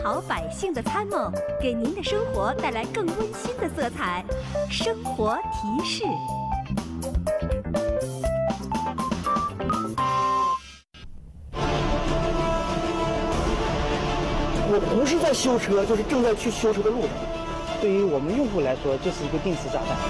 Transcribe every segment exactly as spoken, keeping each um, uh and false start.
好百姓的参谋，给您的生活带来更温馨的色彩。生活提示。 我不是在修车，就是正在去修车的路上。 对于我们用户来说，这是一个定时炸弹。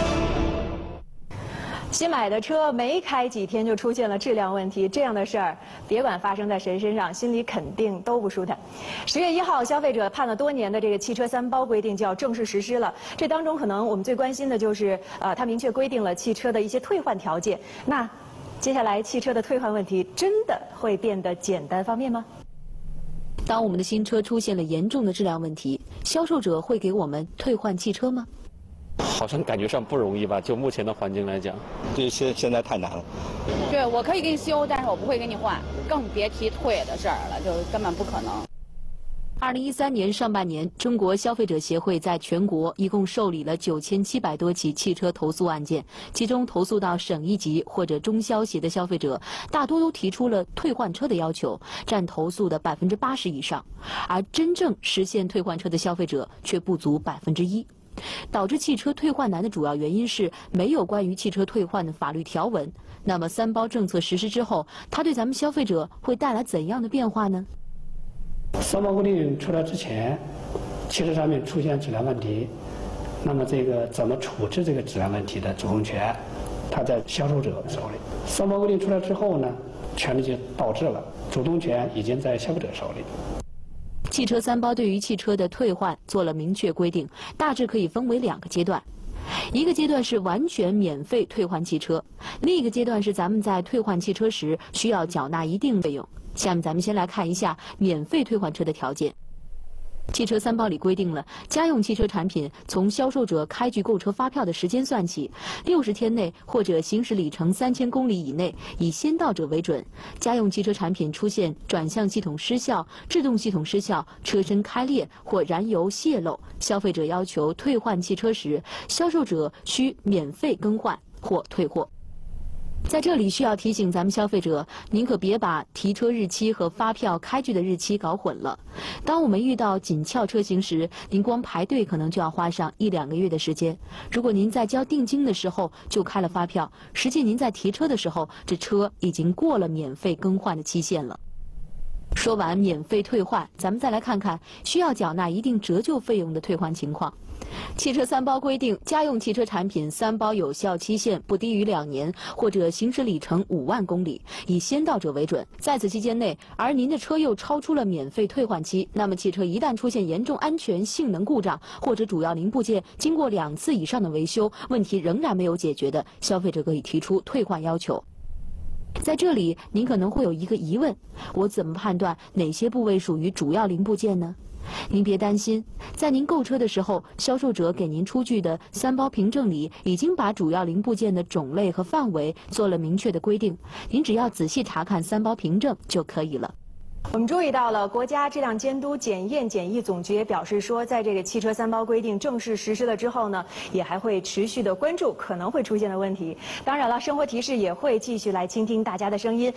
新买的车没开几天就出现了质量问题，这样的事儿，别管发生在谁身上，心里肯定都不舒坦。十月一号，消费者盼了多年的这个汽车三包规定就要正式实施了。这当中，可能我们最关心的就是，呃，它明确规定了汽车的一些退换条件。那接下来，汽车的退换问题真的会变得简单方便吗？ 当我们的新车出现了严重的质量问题，销售者会给我们退换汽车吗？ 好像感觉上不容易吧，就目前的环境来讲， 这现现在太难了。 对，我可以给你修，但是我不会给你换，更别提退的事儿了，就根本不可能。 二零一三年上半年，中国消费者协会在全国一共受理了九千七百多起汽车投诉案件，其中投诉到省一级或者中消协的消费者，大多都提出了退换车的要求，占投诉的百分之八十以上，而真正实现退换车的消费者却不足百分之一。导致汽车退换难的主要原因是没有关于汽车退换的法律条文。那么三包政策实施之后，它对咱们消费者会带来怎样的变化呢？ 三包规定出来之前，汽车产品出现质量问题，那么这个怎么处置这个质量问题的主动权，它在销售者手里。三包规定出来之后呢，权利就倒置了，主动权已经在消费者手里。 汽车三包对于汽车的退换做了明确规定，大致可以分为两个阶段。一个阶段是完全免费退换汽车，另一个阶段是咱们在退换汽车时需要缴纳一定费用。下面咱们先来看一下免费退换车的条件。汽车三包里规定了，家用汽车产品从销售者开具购车发票的时间算起，六十天内或者行驶里程三千公里以内，以先到者为准。家用汽车产品出现转向系统失效、制动系统失效、车身开裂或燃油泄漏，消费者要求退换汽车时，销售者需免费更换或退货。在这里需要提醒咱们消费者，您可别把提车日期和发票开具的日期搞混了。当我们遇到紧俏车型时，您光排队可能就要花上一两个月的时间。如果您在交定金的时候就开了发票，实际您在提车的时候，这车已经过了免费更换的期限了。说完免费退换，咱们再来看看需要缴纳一定折旧费用的退换情况。汽车三包规定，家用汽车产品三包有效期限不低于两年，或者行驶里程五万公里，以先到者为准。在此期间内，而您的车又超出了免费退换期，那么汽车一旦出现严重安全性能故障，或者主要零部件经过两次以上的维修，问题仍然没有解决的，消费者可以提出退换要求。在这里，您可能会有一个疑问：我怎么判断哪些部位属于主要零部件呢？您别担心，在您购车的时候，销售者给您出具的三包凭证里已经把主要零部件的种类和范围做了明确的规定，您只要仔细查看三包凭证就可以了。 我们注意到了，国家质量监督检验检疫总局表示说，在这个汽车三包规定正式实施了之后呢，也还会持续的关注可能会出现的问题。当然了，生活提示也会继续来倾听大家的声音。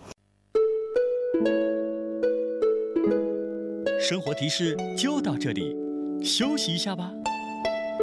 生活提示就到这里，休息一下吧。